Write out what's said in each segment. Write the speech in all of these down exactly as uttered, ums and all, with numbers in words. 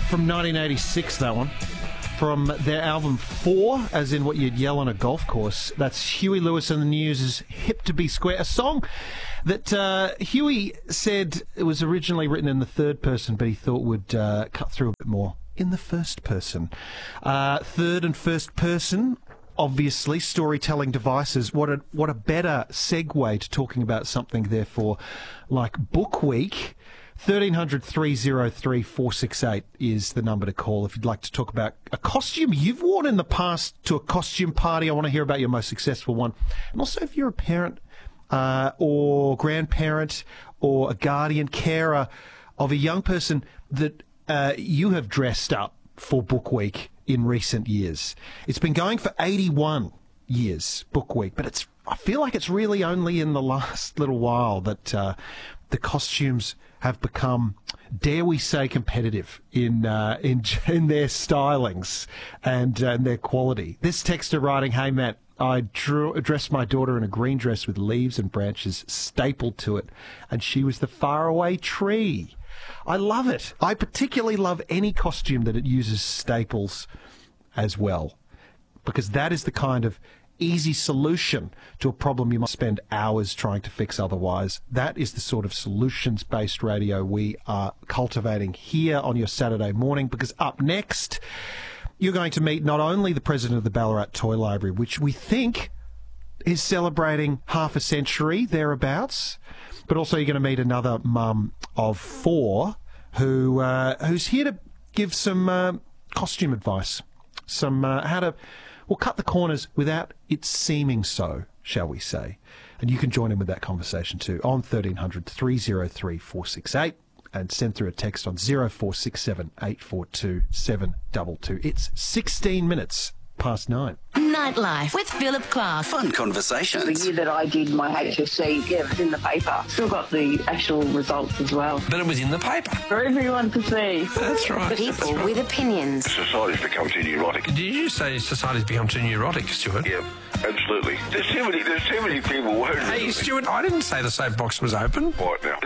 from nineteen eighty-six, that one. From their album Four, as in what you'd yell on a golf course. That's Huey Lewis and the News' Hip to Be Square, a song that uh, Huey said it was originally written in the third person, but he thought would uh, cut through a bit more in the first person. Uh, third and first person, obviously, storytelling devices. What a what a better segue to talking about something, therefore, like Book Week. thirteen hundred, three oh three, four six eight is the number to call if you'd like to talk about a costume you've worn in the past to a costume party. I want to hear about your most successful one. And also if you're a parent uh, or grandparent or a guardian carer of a young person that uh, you have dressed up for Book Week in recent years. It's been going for eighty-one years, Book Week, but it's I feel like it's really only in the last little while that uh, the costumes have become, dare we say, competitive in uh, in in their stylings and, uh, and their quality. This texter writing, "Hey Matt, I drew, dressed my daughter in a green dress with leaves and branches stapled to it, and she was the faraway tree." I love it. I particularly love any costume that it uses staples as well, because that is the kind of easy solution to a problem you might spend hours trying to fix otherwise. That is the sort of solutions-based radio we are cultivating here on your Saturday morning, because up next, you're going to meet not only the president of the Ballarat Toy Library, which we think is celebrating half a century thereabouts, but also you're going to meet another mum of four who uh, who's here to give some uh, costume advice, some uh, how to well cut the corners without it seeming so, shall we say. And you can join in with that conversation too on thirteen hundred, three oh three, four six eight and send through a text on oh four six seven, eight four two, seven two two. It's sixteen minutes past nine. Nightlife with Philip Clark. Fun conversations. The year that I did my H S C, yeah, it was in the paper. Still got the actual results as well. But it was in the paper. For everyone to see. That's right. People That's right. with opinions. Society's become too neurotic. Did you say society's become too neurotic, Stuart? Yeah, absolutely. There's too many, there's too many people worried. Hey, Stuart, I didn't say the soapbox was open. What now?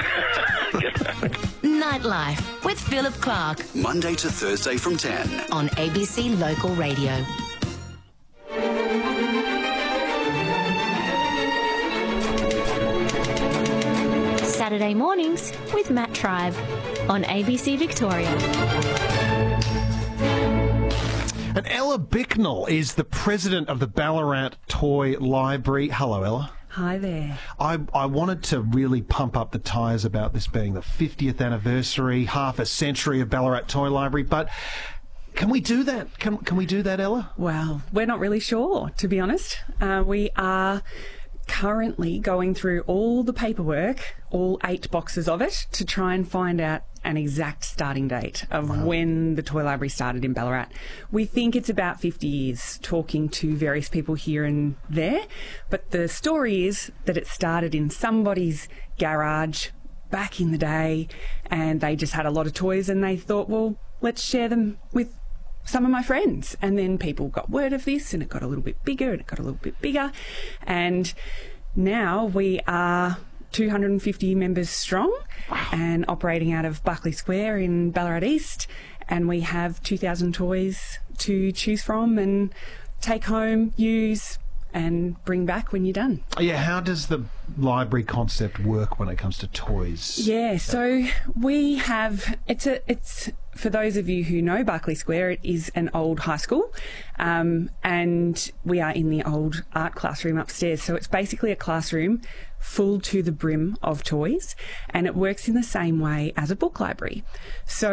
Nightlife with Philip Clark Monday to Thursday from ten. on A B C Local Radio. Saturday mornings with Matt Tribe on A B C Victoria. And Ella Bicknell is the president of the Ballarat Toy Library. Hello, Ella. Hi there. I, I wanted to really pump up the tyres about this being the fiftieth anniversary, half a century of Ballarat Toy Library, but can we do that? Can, can we do that, Ella? Well, we're not really sure, to be honest. Uh, we are currently going through all the paperwork, all eight boxes of it, to try and find out an exact starting date of wow. when the Toy Library started in Ballarat. We think it's about fifty years, talking to various people here and there, but the story is that it started in somebody's garage back in the day, and they just had a lot of toys and they thought, well, let's share them with some of my friends. And then people got word of this and it got a little bit bigger and it got a little bit bigger. And now we are two hundred fifty members strong wow. and operating out of Buckley Square in Ballarat East. And we have two thousand toys to choose from and take home, use and bring back when you're done. Yeah, how does the library concept work when it comes to toys? Yeah, so we have, it's a, it's, for those of you who know Buckley Square, it is an old high school, um, and we are in the old art classroom upstairs. So it's basically a classroom full to the brim of toys, and it works in the same way as a book library. So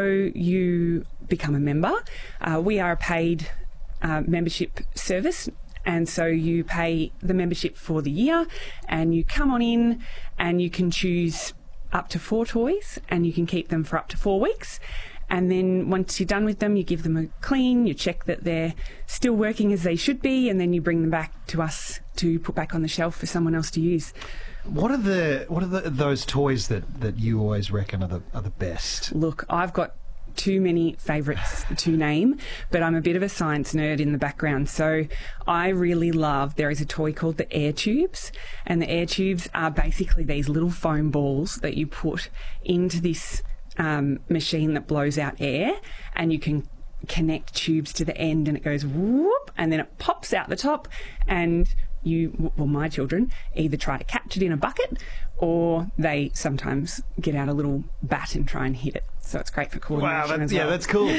you become a member. Uh, we are a paid uh, membership service. And so you pay the membership for the year and you come on in and you can choose up to four toys and you can keep them for up to four weeks. And then once you're done with them, you give them a clean, you check that they're still working as they should be, and then you bring them back to us to put back on the shelf for someone else to use. What are the what are the, those toys that, that you always reckon are the are the best? Look, I've got too many favourites to name, but I'm a bit of a science nerd in the background. So I really love, there is a toy called the air tubes, and the air tubes are basically these little foam balls that you put into this um, machine that blows out air, and you can connect tubes to the end, and it goes whoop, and then it pops out the top, and you, well, my children either try to catch it in a bucket, or they sometimes get out a little bat and try and hit it. So it's great for coordination Wow, that, as well. yeah, that's cool.